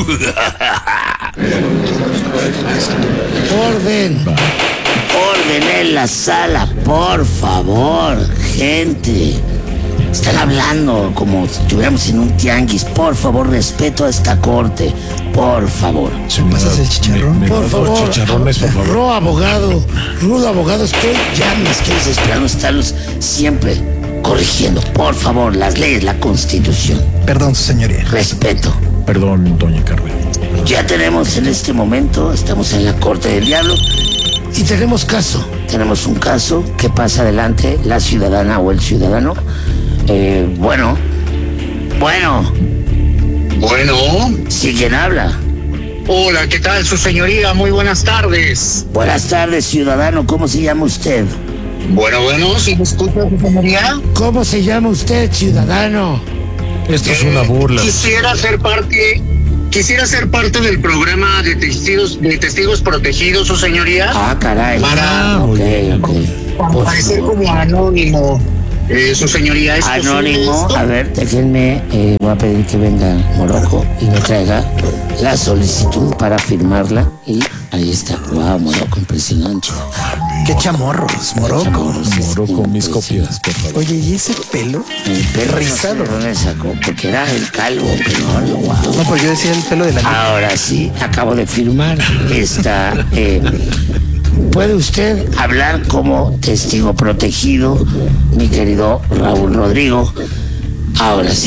Orden. Orden en la sala, por favor, gente. Están hablando como si estuviéramos en un tianguis. Por favor, respeto a esta corte. Por favor. ¿Pasas el chicharrón? Por favor. Chicharrones, por favor. Rudo abogado, estoy ya me estoy desesperando estarlos siempre corrigiendo. Por favor, las leyes, la Constitución. Perdón, su señoría. Respeto. Perdón, doña Carmen. Ya tenemos en este momento, estamos en la corte del diablo y tenemos caso. Tenemos un caso que pasa adelante la ciudadana o el ciudadano. Bueno. ¿Sí quién habla? Hola, ¿qué tal, su señoría? Muy buenas tardes. Buenas tardes, ciudadano. ¿Cómo se llama usted? Bueno, ¿sí me escucha, su señoría? ¿Cómo se llama usted, ciudadano? Esto es una burla. Quisiera ser parte del programa de testigos protegidos, su señoría. Ah, caray. Ok. Para parecer como anónimo. Su señoría, ¿es anónimo? A ver, déjenme, voy a pedir que venga Morocco y me traiga la solicitud para firmarla. Y ahí está. Wow, Morocco, impresionante. Qué chamorros, Morocco. Morocco, mis copias, por favor. Oye, ¿y ese pelo? El pelo rizado. no sé dónde sacó, porque era el calvo, pero no, wow. No, pues yo decía el pelo de la... Ahora sí, acabo de firmar esta... ¿Puede usted hablar como testigo protegido, mi querido Raúl Rodrigo? Ahora sí.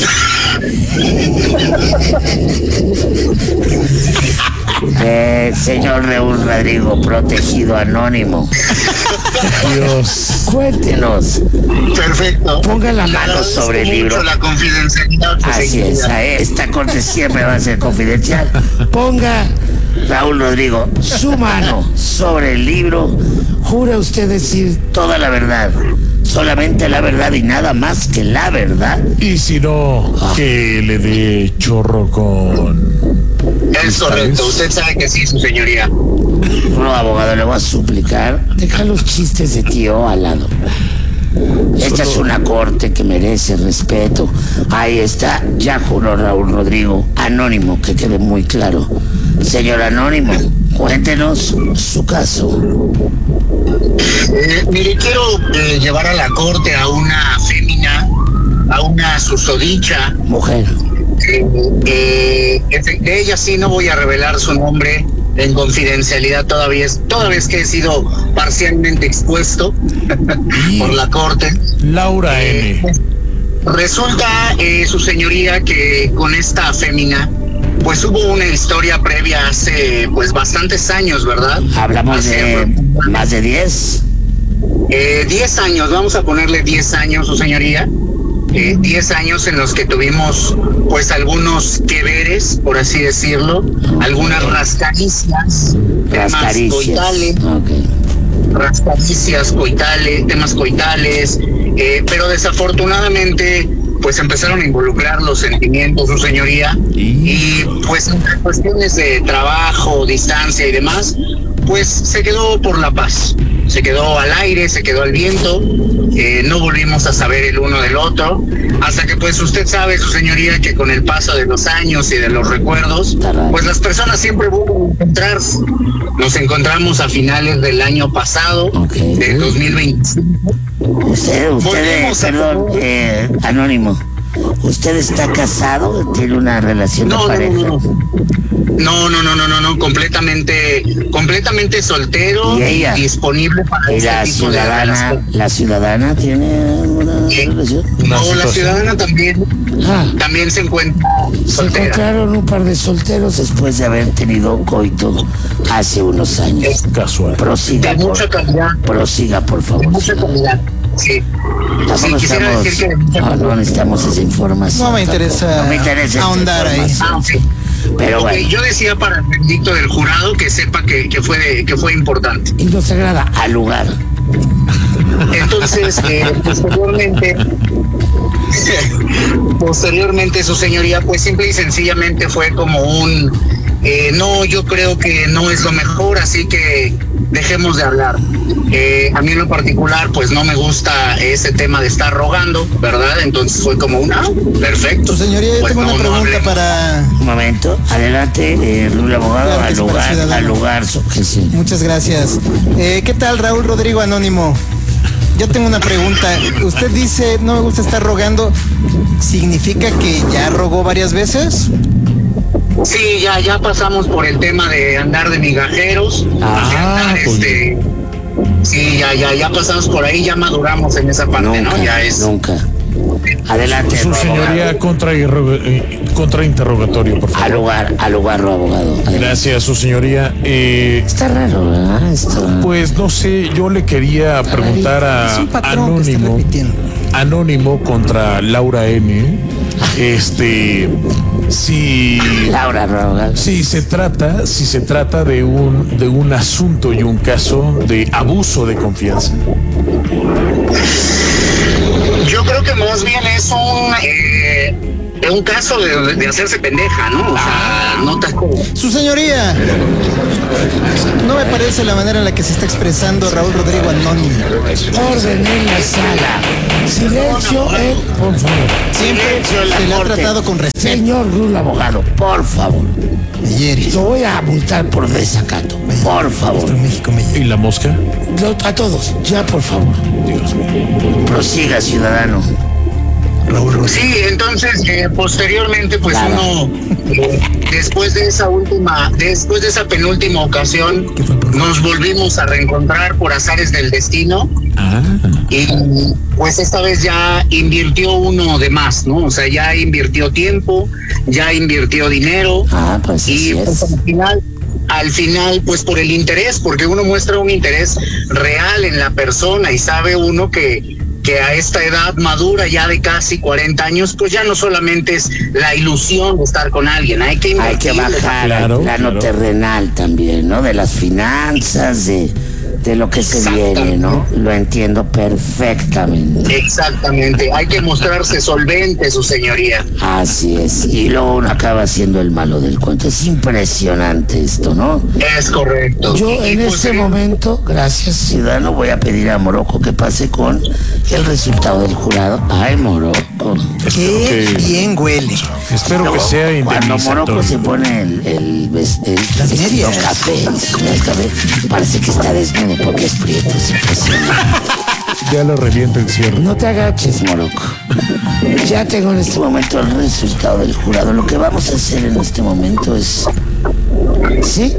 Señor Raúl Rodrigo, protegido anónimo. Dios. Cuéntenos. Perfecto. Ponga la mano sobre el libro. La confidencialidad. Así es, esta corte siempre va a ser confidencial. Ponga, Raúl Rodrigo, su mano sobre el libro. ¿Jura usted decir toda la verdad? Solamente la verdad y nada más que la verdad. Y si no, que le dé chorro con... Es correcto, usted sabe que sí, su señoría. No, abogado, le voy a suplicar. Deja los chistes de tío al lado. Esta es una corte que merece respeto. Ahí está, ya juró Raúl Rodrigo. Anónimo, que quede muy claro. Señor Anónimo, cuéntenos su caso. Mire, quiero llevar a la corte a una fémina, a una susodicha. Mujer. De ella sí no voy a revelar su nombre en confidencialidad toda vez que he sido parcialmente expuesto por la corte. Laura N. Resulta, su señoría, que con esta fémina pues hubo una historia previa hace pues bastantes años, ¿verdad? Hablamos de más de 10. 10 años, vamos a ponerle 10 años, su señoría. 10 años en los que tuvimos pues algunos que veres, por así decirlo, algunas rascaricias, temas coitales, temas coitales, pero desafortunadamente pues empezaron a involucrar los sentimientos, su señoría, y pues en cuestiones de trabajo, distancia y demás, pues se quedó por la paz. Se quedó al aire, se quedó al viento, no volvimos a saber el uno del otro, hasta que pues usted sabe, su señoría, que con el paso de los años y de los recuerdos, pues las personas siempre vuelven a encontrarse. Nos encontramos a finales del año pasado, del 2025. Usted, perdón, Anónimo, ¿usted está casado? ¿Tiene una relación de pareja? No, completamente soltero y disponible para ¿Y la ciudadana tiene una relación? No, la ciudadana también se encuentra soltera. Se encontraron un par de solteros después de haber tenido coito hace unos años. Es casual. Prosiga, de mucha calidad. Prosiga, por favor. De mucha calidad. Sí. No necesitamos esa información. No me interesa ahondar ahí. Pero bueno. Yo decía para el veredicto del jurado que sepa que fue importante. Y nos agrada al lugar. Entonces, posteriormente su señoría, pues simple y sencillamente fue como un no, yo creo que no es lo mejor, así que dejemos de hablar. A mí en lo particular, pues no me gusta ese tema de estar rogando, ¿verdad? Entonces fue como perfecto. Su señoría, yo pues tengo una pregunta para... Un momento, adelante, Rul Abogado, Claro, al lugar, que sí. Muchas gracias. ¿Qué tal, Raúl Rodrigo Anónimo? Yo tengo una pregunta. Usted dice, no me gusta estar rogando. ¿Significa que ya rogó varias veces? Sí, ya pasamos por el tema de andar de migajeros, de andar, sí, ya pasamos por ahí, ya maduramos en esa parte, Nunca, ¿no? Ya es. Nunca. Adelante, Su señoría, contrainterrogatorio, por favor. Al lugar, abogado. Adelante. Gracias, su señoría. Está raro, ¿verdad? Pues no sé, yo le quería preguntar Es un a patrón que está repitiendo. Anónimo contra Laura N. Si Laura, abogado. si se trata de un asunto y un caso de abuso de confianza. Yo creo que más bien es un caso de hacerse pendeja, ¿no? O sea, no te... Su señoría, no me parece la manera en la que se está expresando Raúl Rodrigo Anónimo. Orden en la sala. Silencio, por favor. Siempre Silencio en la se le ha corte. tratado con respeto. Señor Rul Abogado, por favor. Meyeri. Lo voy a multar por desacato. Por favor. Nuestro México, Meyeri. ¿Y la mosca? A todos, ya por favor. Dios mío. Prosiga, ciudadano. Raúl Rodrigo. Sí, entonces posteriormente pues Claro. uno después de esa penúltima ocasión nos volvimos a reencontrar por azares del destino y pues esta vez ya invirtió uno de más, ¿no? O sea, ya invirtió tiempo, ya invirtió dinero Pues y así pues, es. al final pues por el interés, porque uno muestra un interés real en la persona y sabe uno que a esta edad madura ya de casi 40 años, pues ya no solamente es la ilusión de estar con alguien, hay que Hay que invertirle. bajar Claro, al plano claro. terrenal también, ¿no? De las finanzas, de lo que se viene, ¿no? Lo entiendo perfectamente. Exactamente, hay que mostrarse solvente, su señoría. Así es. Y luego uno acaba siendo el malo del cuento. Es impresionante esto, ¿no? Es correcto. Yo Y en pues, este momento, gracias, ciudadano, voy a pedir a Morocco que pase con el resultado del jurado. Ay, Morocco. Qué bien huele. Espero que sea Cuando Morocco se indemnizatorio. pone el Las vestido medias. café, parece que está desnudo porque es prieto. Es impresionante. Ya lo revienta el cierre. No te agaches, Morocco. Ya tengo en este momento el resultado del jurado. Lo que vamos a hacer en este momento es... Sí.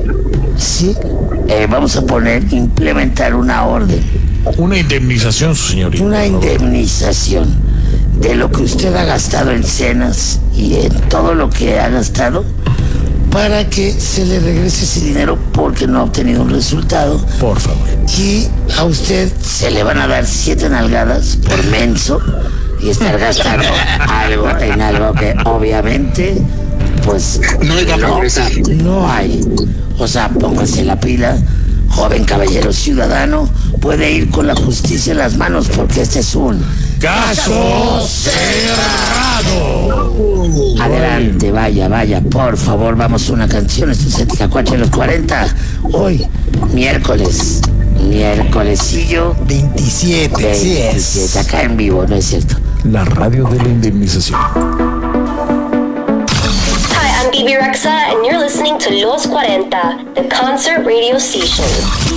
Vamos a implementar una orden, Una indemnización, su señoría. una por favor. indemnización de lo que usted ha gastado en cenas y en todo lo que ha gastado para que se le regrese ese dinero porque no ha obtenido un resultado. Por favor. Y a usted se le van a dar 7 nalgadas por menso y estar gastando en algo que obviamente pues No iba a progresar. no hay. O sea, póngase la pila, joven caballero ciudadano, puede ir con la justicia en las manos porque este es un ¡Caso cerrado! Adelante, vaya, por favor, vamos a una canción. Esto es el Tlacuache de los 40. Hoy, miércolesillo 27, así es. 27, acá en vivo, ¿no es cierto? La radio de la indemnización. Hi, I'm Bibi Rexa, and you're listening to Los 40, the concert radio station.